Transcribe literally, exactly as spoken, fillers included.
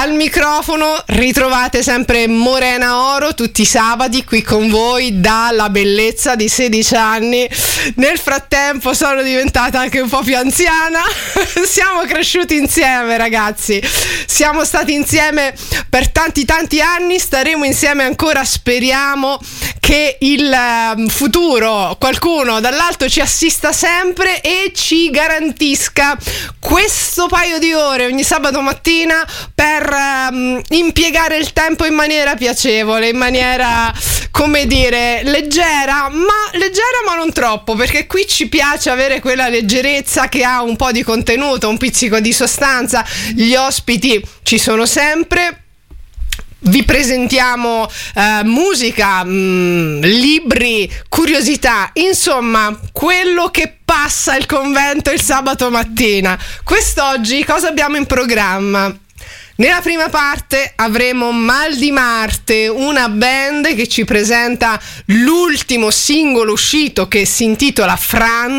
Al microfono ritrovate sempre Morena Oro tutti i sabati qui con voi dalla bellezza di sedici anni. Nel frattempo sono diventata anche un po' più anziana. Siamo cresciuti insieme, ragazzi. Siamo stati insieme per tanti tanti anni, staremo insieme ancora, speriamo che il futuro, qualcuno dall'alto ci assista sempre e ci garantisca questo paio di ore ogni sabato mattina per um, impiegare il tempo in maniera piacevole, in maniera, come dire, leggera, ma leggera ma non troppo, perché qui ci piace avere quella leggerezza che ha un po' di contenuto, un pizzico di sostanza. Gli ospiti ci sono sempre. Vi presentiamo eh, musica, mh, libri, curiosità, insomma quello che passa il convento il sabato mattina. Quest'oggi cosa abbiamo in programma? Nella prima parte avremo Mal di Marte, una band che ci presenta l'ultimo singolo uscito che si intitola Fran.